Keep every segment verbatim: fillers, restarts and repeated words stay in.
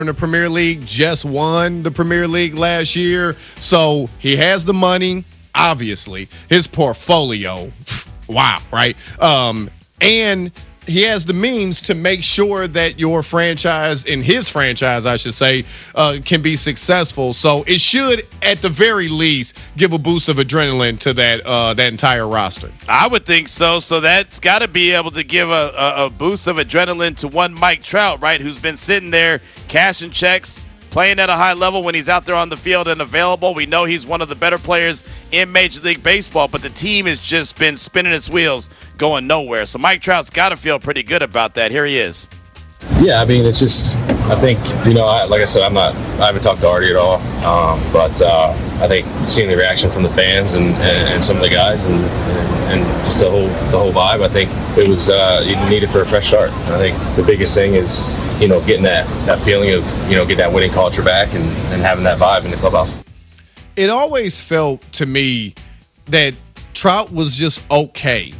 in the Premier League, just won the Premier League last year. So he has the money, obviously. His portfolio, wow, right? Um, and he has the means to make sure that your franchise, in his franchise, I should say, uh, can be successful. So it should, at the very least, give a boost of adrenaline to that uh, that entire roster. I would think so. So that's got to be able to give a, a, a boost of adrenaline to one Mike Trout, right, who's been sitting there cashing checks, playing at a high level when he's out there on the field and available. We know he's one of the better players in Major League Baseball, but the team has just been spinning its wheels, going nowhere. So Mike Trout's got to feel pretty good about that. Here he is. Yeah, I mean, it's just, I think, you know, I, like I said, I'm not, I haven't talked to Artie at all, um, but uh, I think seeing the reaction from the fans and, and, and some of the guys and, and, and just the whole the whole vibe, I think it was uh, needed for a fresh start. I think the biggest thing is, you know, getting that, that feeling of, you know, get that winning culture back and, and having that vibe in the clubhouse. It always felt to me that Trout was just okay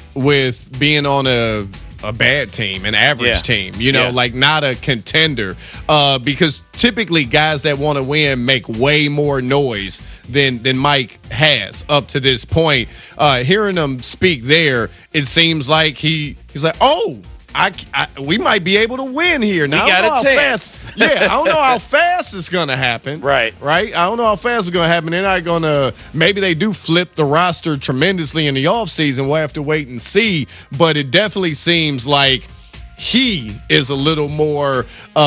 with being on a a bad team, an average yeah. team, you know, yeah. like not a contender, uh, because typically guys that want to win make way more noise than than Mike has up to this point. Uh, hearing him speak there, it seems like he he's like, oh, I, I we might be able to win here. Now, we got I don't a know how chance. Fast, yeah, I don't know how fast it's gonna happen. Right, right. I don't know how fast it's gonna happen. They're not gonna. Maybe they do flip the roster tremendously in the offseason. We'll have to wait and see. But it definitely seems like he is a little more.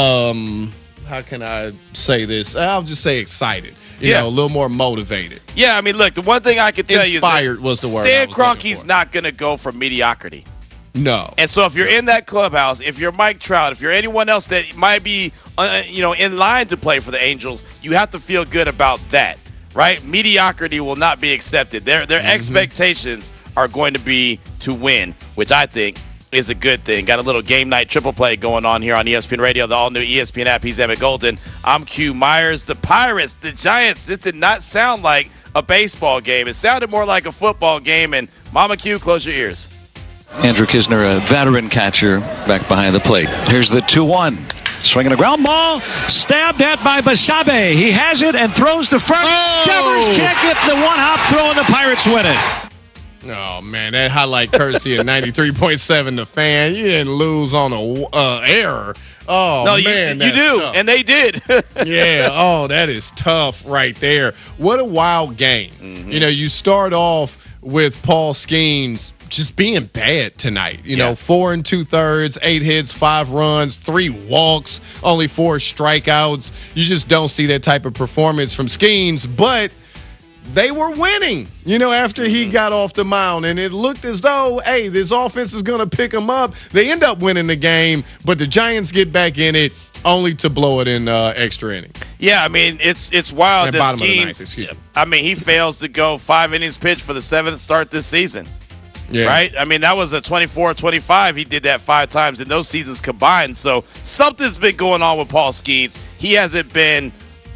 Um, how can I say this? I'll just say excited. You yeah. know, a little more motivated. Yeah, I mean, look, the one thing I can tell Inspired you is that was the word Stan I was looking Kroenke's for. not going to go for mediocrity. No. And so if you're in that clubhouse, if you're Mike Trout, if you're anyone else that might be, uh, you know, in line to play for the Angels, you have to feel good about that, right? Mediocrity will not be accepted. Their their mm-hmm. expectations are going to be to win, which I think is a good thing. Got a little game night triple play going on here on E S P N Radio, the all-new E S P N app. He's Emmett Golden. I'm Q Myers. The Pirates, the Giants, this did not sound like a baseball game. It sounded more like a football game. And Mama Q, close your ears. Andrew Kisner, a veteran catcher, back behind the plate. Here's the two one. Swinging a ground ball. Stabbed at by Basabe. He has it and throws to first. Oh! Devers can't get the one-hop throw, and the Pirates win it. Oh, man, that highlight courtesy of ninety-three point seven The Fan. You didn't lose on a uh, error. Oh, no, man, you, you do, tough. and they did. Yeah, oh, that is tough right there. What a wild game. Mm-hmm. You know, you start off with Paul Skeens just being bad tonight. You yeah. know, four and two thirds, eight hits, five runs, three walks, only four strikeouts. You just don't see that type of performance from Skeens, but they were winning, you know, after he got off the mound, and it looked as though, hey, this offense is going to pick them up. They end up winning the game, but the Giants get back in it only to blow it in uh, extra innings. Yeah, I mean, it's it's wild At that bottom of the ninth, Skeens, excuse me. I mean, he fails to go five innings pitched for the seventh start this season. Yeah. Right? I mean, that was a twenty-four twenty-five. He did that five times in those seasons combined. So something's been going on with Paul Skeens. He hasn't been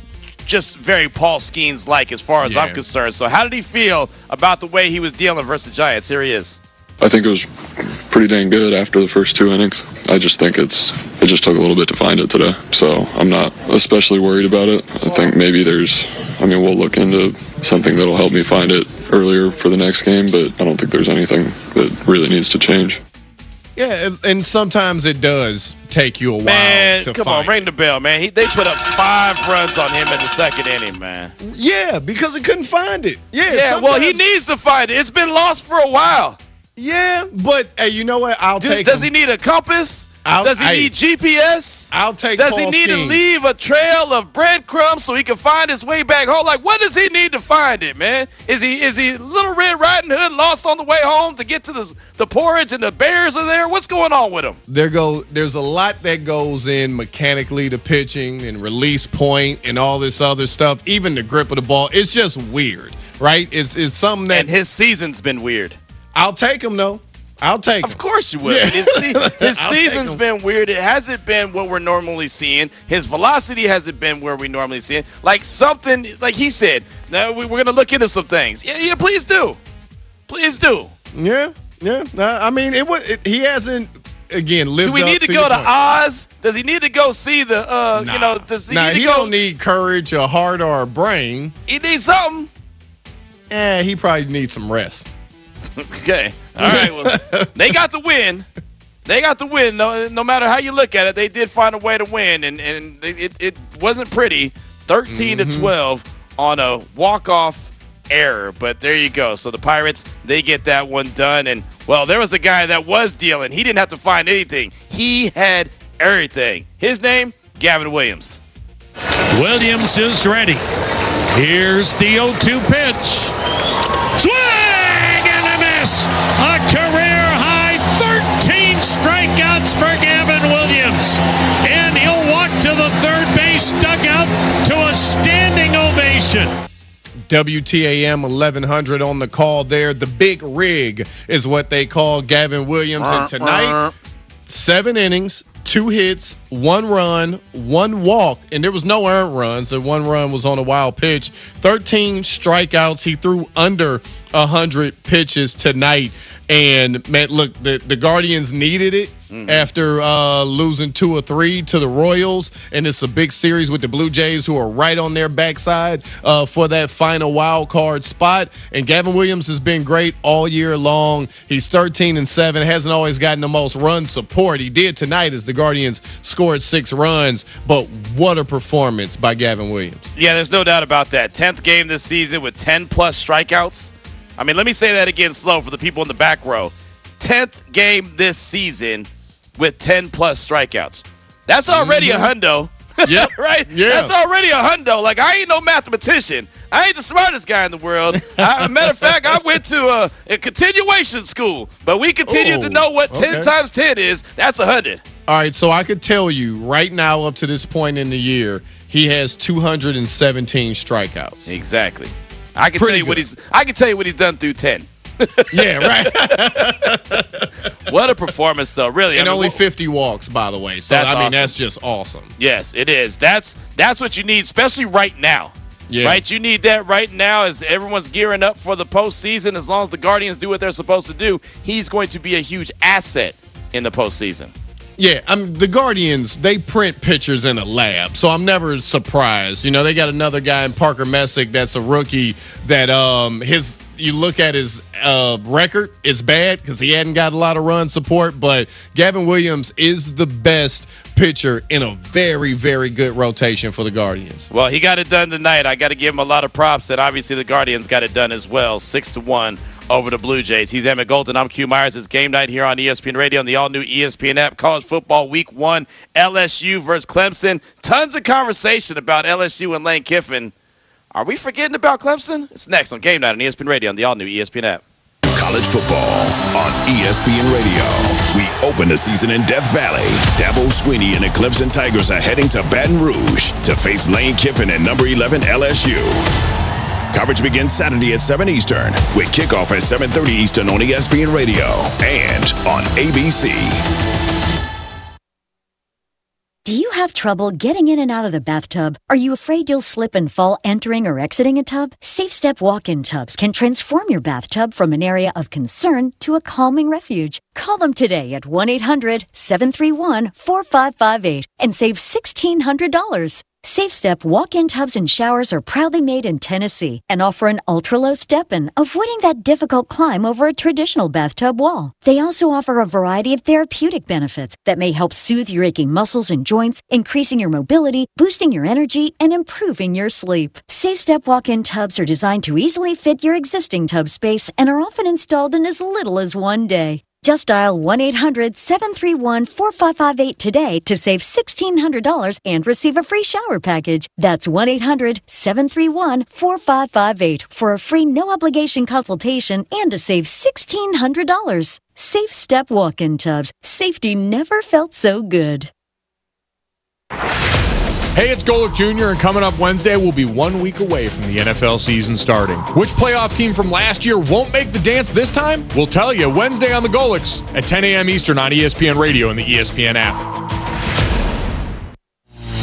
just very Paul Skeens-like as far as yeah. I'm concerned. So how did he feel about the way he was dealing versus the Giants? Here he is. I think it was pretty dang good after the first two innings. I just think it's it just took a little bit to find it today. So I'm not especially worried about it. I think maybe there's, I mean, we'll look into something that'll help me find it earlier for the next game, but I don't think there's anything that really needs to change. Yeah, and sometimes it does take you a while man, to come find on, ring the bell, man. He, they put up five runs on him in the second inning, man. Yeah, because he couldn't find it. Yeah, yeah well, he needs to find it. It's been lost for a while. Yeah, but hey, you know what? I'll Do, take Does him. he need a compass? I'll, Does he I, need G P S? I'll take Does Paul he need Skeens. to leave a trail of breadcrumbs so he can find his way back home? Like, what does he need to find it, man? Is he is he Little Red Riding Hood lost on the way home to get to the the porridge and the bears are there? What's going on with him? There go. There's a lot that goes in mechanically to pitching and release point and all this other stuff. Even the grip of the ball. It's just weird, right? It's it's something that. And his season's been weird. I'll take him though. I'll take him. Of course you would. Yeah. His, se- his I'll take season's him. been weird. It hasn't been what we're normally seeing. His velocity hasn't been where we normally see it. Like something, like he said, now we, we're going to look into some things. Yeah, yeah, please do. Please do. Yeah, yeah. Uh, I mean, it was. It, he hasn't again, lived Do we up need to, to go your to point. Oz? Does he need to go see the, uh, Nah. you know, does he nah, need to he go? don't need courage, a heart, or a brain. He needs something. Eh, he probably needs some rest. Okay. All right. Well, they got the win. They got the win. No, no matter how you look at it, they did find a way to win, and, and it, it wasn't pretty. thirteen to twelve on a walk-off error, but there you go. So the Pirates, they get that one done. And, well, there was a guy that was dealing. He didn't have to find anything. He had everything. His name, Gavin Williams. Williams is ready. Here's the oh two pitch. Swing and a miss. A career high thirteen strikeouts for Gavin Williams. And he'll walk to the third base dugout to a standing ovation. W T A M eleven hundred on the call there. The big rig is what they call Gavin Williams. And tonight, seven innings, two hits, one run, one walk, and there was no earned runs. The one run was on a wild pitch. thirteen strikeouts. He threw under one hundred pitches tonight. And, man, look, the, the Guardians needed it mm-hmm. after uh, losing two or three to the Royals. And it's a big series with the Blue Jays, who are right on their backside uh, for that final wild card spot. And Gavin Williams has been great all year long. He's thirteen and seven, hasn't always gotten the most run support. He did tonight as the Guardians scored six runs. But what a performance by Gavin Williams. Yeah, there's no doubt about that. tenth game this season with ten-plus strikeouts. I mean, let me say that again slow for the people in the back row. tenth game this season with ten-plus strikeouts. That's already mm-hmm. a hundo. Yep. Right? Yeah. That's already a hundo. Like, I ain't no mathematician. I ain't the smartest guy in the world. I, matter of fact, I went to a, a continuation school, but we continue Ooh, to know what ten okay. times ten is. That's one hundred. All right, so I could tell you right now up to this point in the year, he has two hundred seventeen strikeouts. Exactly. I can Pretty tell you good. what he's I can tell you what he's done through ten. Yeah, right. What a performance, though, really. And I mean, only wh- fifty walks, by the way. So, That's I mean, awesome. that's just awesome. Yes, it is. That's that's what you need, especially right now. Yeah. Right? You need that right now as everyone's gearing up for the postseason. As long as the Guardians do what they're supposed to do, he's going to be a huge asset in the postseason. Yeah, I mean, the Guardians, they print pictures in a lab, so I'm never surprised. You know, they got another guy in Parker Messick that's a rookie that um his you look at his uh, record, it's bad because he hadn't got a lot of run support, but Gavin Williams is the best pitcher in a very, very good rotation for the Guardians. Well, he got it done tonight. I got to give him a lot of props, and obviously the Guardians got it done as well, six to one over the Blue Jays. He's Emmett Golden. I'm Q Myers. It's game night here on E S P N Radio on the all-new E S P N app. College football week one, L S U versus Clemson. Tons of conversation about L S U and Lane Kiffin. Are we forgetting about Clemson? It's next on game night on E S P N Radio on the all-new E S P N app. College football on E S P N Radio. We open the season in Death Valley. Dabo Swinney and the Clemson Tigers are heading to Baton Rouge to face Lane Kiffin and number eleven L S U. Coverage begins Saturday at seven Eastern with kickoff at seven thirty Eastern on E S P N Radio and on A B C. Do you have trouble getting in and out of the bathtub? Are you afraid you'll slip and fall entering or exiting a tub? Safe Step walk-in tubs can transform your bathtub from an area of concern to a calming refuge. Call them today at one eight hundred seven three one four five five eight and save sixteen hundred dollars. Safe Step walk-in tubs and showers are proudly made in Tennessee and offer an ultra-low step-in, avoiding that difficult climb over a traditional bathtub wall. They also offer a variety of therapeutic benefits that may help soothe your aching muscles and joints, increasing your mobility, boosting your energy, and improving your sleep. Safe Step walk-in tubs are designed to easily fit your existing tub space and are often installed in as little as one day. Just dial one eight hundred seven three one four five five eight today to save sixteen hundred dollars and receive a free shower package. That's one eight hundred seven three one four five five eight for a free no-obligation consultation and to save sixteen hundred dollars. Safe Step walk-in tubs. Safety never felt so good. Hey, it's Golick Junior, and coming up Wednesday, we'll be one week away from the N F L season starting. Which playoff team from last year won't make the dance this time? We'll tell you Wednesday on the Golicks at ten a.m. Eastern on E S P N Radio and the E S P N app.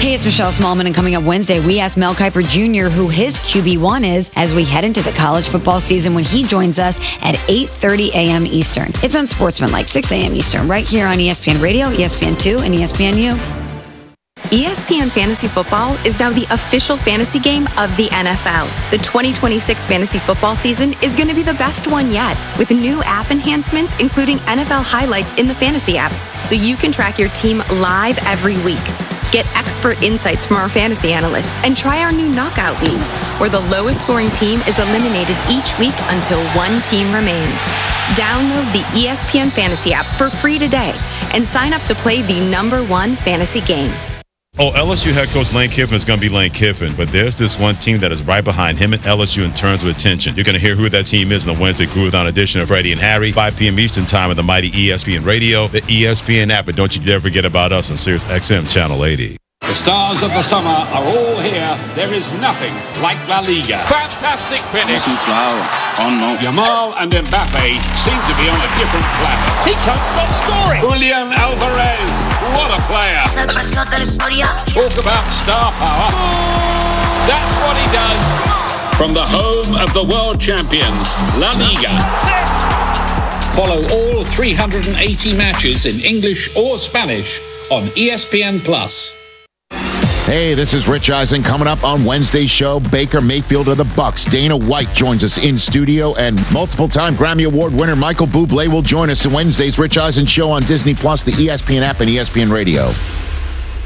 Hey, it's Michelle Smallman, and coming up Wednesday, we asked Mel Kiper Junior who his Q B one is as we head into the college football season when he joins us at eight thirty a.m. Eastern. It's on Sportsmanlike, six a.m. Eastern, right here on E S P N Radio, E S P N two, and E S P N U. E S P N Fantasy Football is now the official fantasy game of the N F L. The twenty twenty-six fantasy football season is going to be the best one yet, with new app enhancements, including N F L highlights in the fantasy app, so you can track your team live every week. Get expert insights from our fantasy analysts and try our new knockout leagues, where the lowest scoring team is eliminated each week until one team remains. Download the E S P N Fantasy app for free today and sign up to play the number one fantasy game. Oh, L S U head coach Lane Kiffin is going to be Lane Kiffin, but there's this one team that is right behind him and L S U in terms of attention. You're going to hear who that team is in the Wednesday Groove-Thon edition of Freddie and Harry, five p.m. Eastern time on the mighty E S P N Radio, the E S P N app, and don't you dare forget about us on Sirius X M Channel eighty. The stars of the summer are all here. There is nothing like La Liga. Fantastic finish. Oh no. Yamal and Mbappe seem to be on a different planet. He can't stop scoring. Julian Alvarez, what a player. Talk about star power. That's what he does. From the home of the world champions, La Liga. Follow all three hundred eighty matches in English or Spanish on E S P N Plus. Hey, this is Rich Eisen. Coming up on Wednesday's show, Baker Mayfield of the Bucs. Dana White joins us in studio, and multiple-time Grammy Award winner Michael Bublé will join us in Wednesday's Rich Eisen show on Disney Plus, the E S P N app, and E S P N Radio.